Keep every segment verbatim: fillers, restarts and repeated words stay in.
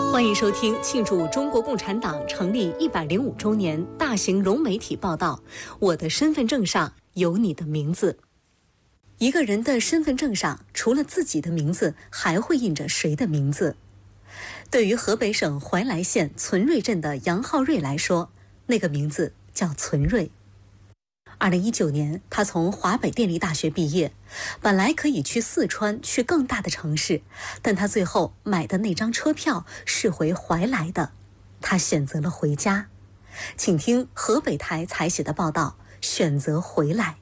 欢迎收听庆祝中国共产党成立一百零五周年大型融媒体报道。我的身份证上有你的名字。一个人的身份证上除了自己的名字，还会印着谁的名字？对于河北省怀来县存瑞镇的杨浩瑞来说，那个名字叫存瑞。二零一九年，他从华北电力大学毕业，本来可以去四川，去更大的城市，但他最后买的那张车票是回怀来的，他选择了回家。请听河北台采写的报道，选择回来。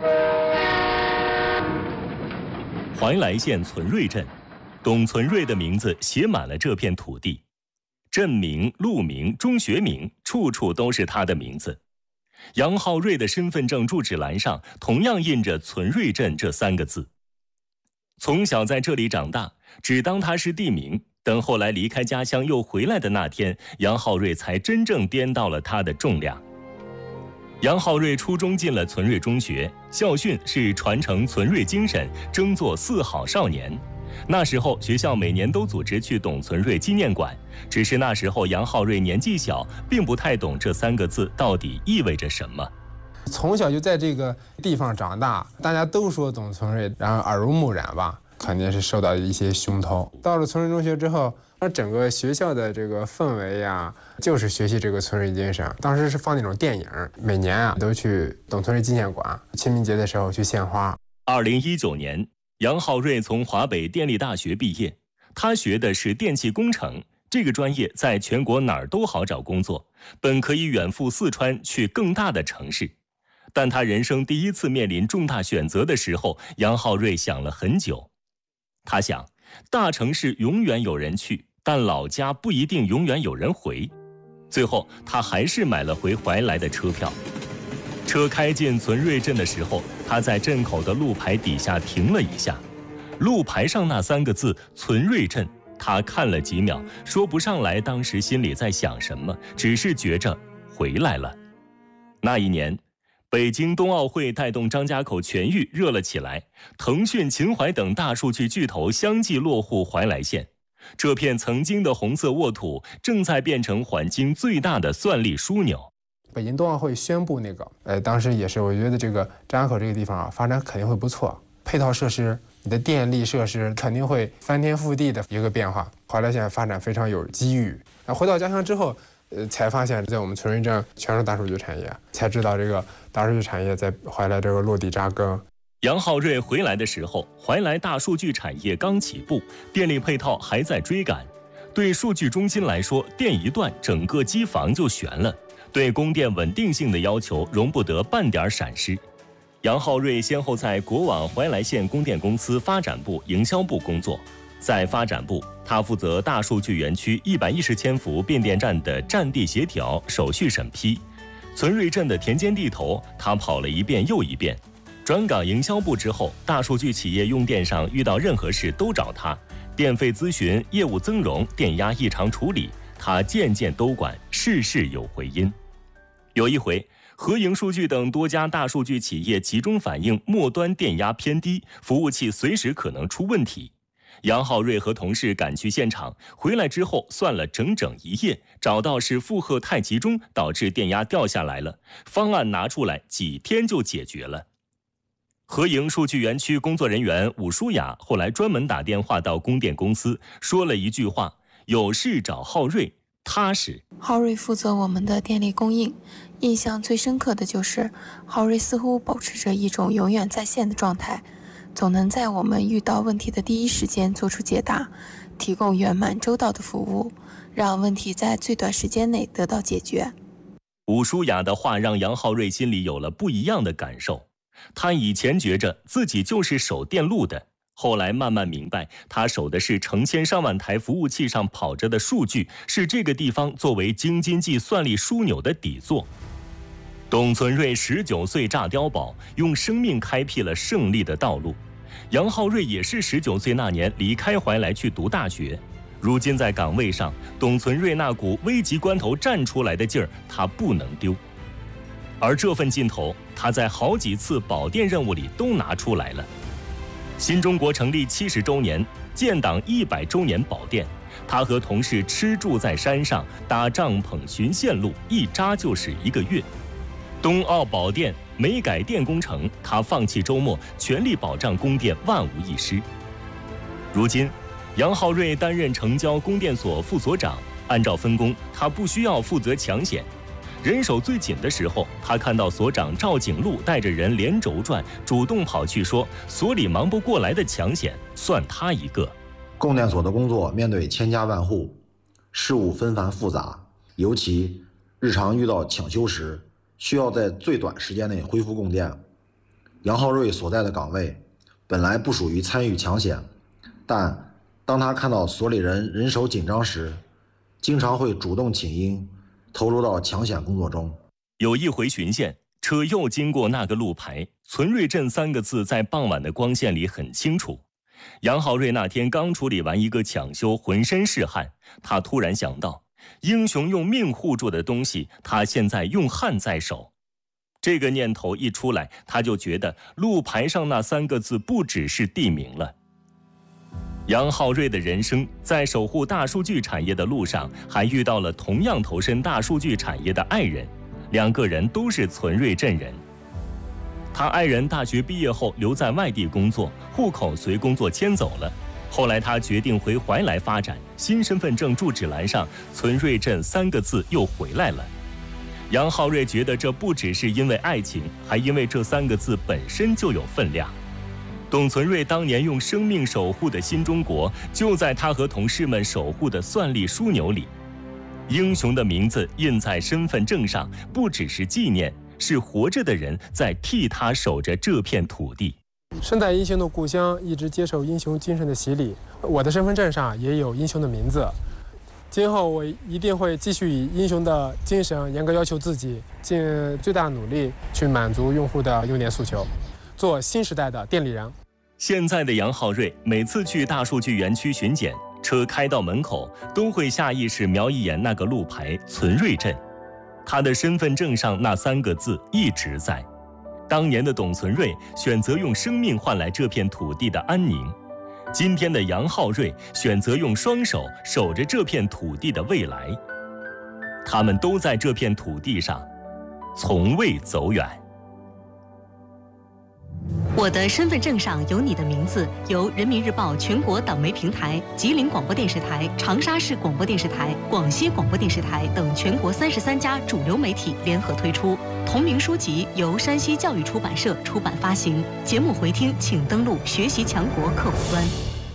怀来县存瑞镇，董存瑞的名字写满了这片土地，镇名、路名、中学名，处处都是他的名字。杨浩瑞的身份证住址栏上同样印着存瑞镇这三个字。从小在这里长大，只当它是地名，等后来离开家乡又回来的那天，杨浩瑞才真正掂到了它的重量。杨浩瑞初中进了存瑞中学，校训是传承存瑞精神，争做四好少年。那时候学校每年都组织去董存瑞纪念馆，只是那时候杨浩瑞年纪小，并不太懂这三个字到底意味着什么。 从小就在这个地方长大，大家都说董存瑞，然后耳濡目染吧，肯定是受到一些熏陶。到了存瑞中学之后，那整个学校的这个氛围呀，就是学习这个存瑞精神。当时是放那种电影，每年啊都去董存瑞纪念馆，清明节的时候去献花。 二零一九年。杨浩瑞从华北电力大学毕业，他学的是电气工程，这个专业在全国哪儿都好找工作，本可以远赴四川去更大的城市。但他人生第一次面临重大选择的时候，杨浩瑞想了很久。他想，大城市永远有人去，但老家不一定永远有人回。最后，他还是买了回怀来的车票。车开进存瑞镇的时候，他在镇口的路牌底下停了一下，路牌上那三个字“存瑞镇”，他看了几秒，说不上来当时心里在想什么，只是觉着回来了。那一年，北京冬奥会带动张家口全域热了起来，腾讯、秦淮等大数据巨头相继落户怀来县，这片曾经的红色沃土正在变成环京最大的算力枢纽。 北京冬奥会宣布那个，呃，当时也是，我觉得这个张家口这个地方啊，发展肯定会不错，配套设施、你的电力设施肯定会翻天覆地的一个变化。怀来县发展非常有机遇。那回到家乡之后，呃，才发现在我们存瑞镇全是大数据产业，才知道这个大数据产业在怀来这个落地扎根。 杨浩瑞回来的时候，怀来大数据产业刚起步，电力配套还在追赶。对数据中心来说，电一断，整个机房就悬了。对供电稳定性的要求容不得半点闪失。杨浩瑞先后在国网怀来县供电公司发展部、营销部工作。在发展部，他负责大数据园区一百一十千伏变电站的占地协调、手续审批。存瑞镇的田间地头，他跑了一遍又一遍。转岗营销部之后，大数据企业用电上遇到任何事都找他，电费咨询、业务增容、电压异常处理，他件件都管，事事有回音。有一回，合营数据等多家大数据企业集中反映末端电压偏低，服务器随时可能出问题。杨浩瑞和同事赶去现场，回来之后算了整整一夜，找到是负荷太集中导致电压掉下来了，方案拿出来，几天就解决了。合营数据园区工作人员武舒雅后来专门打电话到供电公司，说了一句话：有事找浩瑞，踏实。 浩瑞负责我们的电力供应，印象最深刻的就是浩瑞似乎保持着一种永远在线的状态，总能在我们遇到问题的第一时间做出解答，提供圆满周到的服务，让问题在最短时间内得到解决。 武舒雅的话让杨浩瑞心里有了不一样的感受。他以前觉着自己就是守电路的，后来慢慢明白，他守的是成千上万台服务器上跑着的数据，是这个地方作为京津冀算力枢纽的底座。董存瑞十九岁炸碉堡，用生命开辟了胜利的道路。杨浩瑞也是十九岁那年离开怀来去读大学，如今在岗位上，董存瑞那股危急关头站出来的劲儿，他不能丢。而这份劲头，他在好几次保电任务里都拿出来了。新中国成立七十周年，建党一百周年保电， 他和同事吃住在山上，搭帐篷寻线路，一扎就是一个月。冬奥宝殿没改电工程，他放弃周末，全力保障供电万无一失。如今，杨浩瑞担任城郊供电所副所长，按照分工，他不需要负责抢险。人手最紧的时候，他看到所长赵景禄带着人连轴转，主动跑去说所里忙不过来的抢险，算他一个。 供电所的工作面对千家万户，事务纷繁复杂，尤其日常遇到抢修时，需要在最短时间内恢复供电。杨浩瑞所在的岗位本来不属于参与抢险，但当他看到所里人人手紧张时，经常会主动请缨，投入到抢险工作中。 有一回巡线，车又经过那个路牌，存瑞镇三个字在傍晚的光线里很清楚。杨浩瑞那天刚处理完一个抢修，浑身是汗。他突然想到，英雄用命护住的东西，他现在用汗在守。这个念头一出来，他就觉得路牌上那三个字不只是地名了。杨浩瑞的人生在守护大数据产业的路上，还遇到了同样投身大数据产业的爱人，两个人都是存瑞镇人。他爱人大学毕业后留在外地工作，户口随工作迁走了。后来他决定回怀来发展，新身份证住址栏上存瑞镇三个字又回来了。杨浩瑞觉得这不只是因为爱情，还因为这三个字本身就有分量。董存瑞当年用生命守护的新中国，就在他和同事们守护的算力枢纽里。英雄的名字印在身份证上，不只是纪念，是活着的人在替他守着这片土地。 身在英雄的故乡，一直接受英雄精神的洗礼。我的身份证上也有英雄的名字。今后我一定会继续以英雄的精神严格要求自己，尽最大努力去满足用户的用电诉求，做新时代的电力人。 现在的杨浩瑞每次去大数据园区巡检，车开到门口都会下意识瞄一眼那个路牌存瑞镇，他的身份证上那三个字一直在。当年的董存瑞选择用生命换来这片土地的安宁，今天的杨浩瑞选择用双手守着这片土地的未来。他们都在这片土地上，从未走远。 我的身份证上有你的名字，由人民日报全国党媒平台、吉林广播电视台、长沙市广播电视台、广西广播电视台等全国三十三家主流媒体联合推出。同名书籍由山西教育出版社出版发行。节目回听请登录学习强国客户端。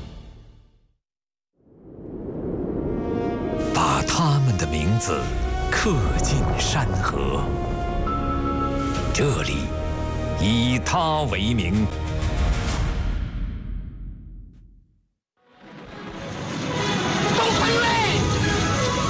把他们的名字刻进山河，这里以他为名，